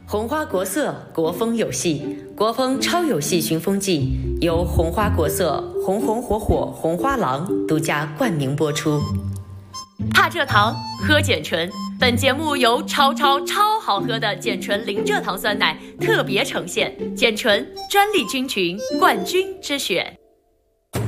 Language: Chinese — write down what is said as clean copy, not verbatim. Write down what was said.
红花国色，国风有戏，国风超有戏寻风记由红花国色红红火火红花郎独家冠名播出。怕蔗糖，喝碱醇。本节目由超好喝的碱醇零蔗糖酸奶特别呈现，碱醇专利菌群，冠军之选。